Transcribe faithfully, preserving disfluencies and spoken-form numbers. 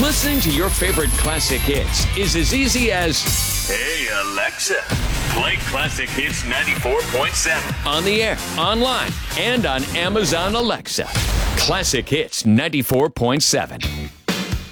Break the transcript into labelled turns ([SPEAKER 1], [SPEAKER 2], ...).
[SPEAKER 1] Listening to your favorite classic hits is as easy as,
[SPEAKER 2] "Hey, Alexa, play Classic Hits ninety-four point seven."
[SPEAKER 1] on the air, online, and on Amazon Alexa. Classic Hits ninety-four point seven.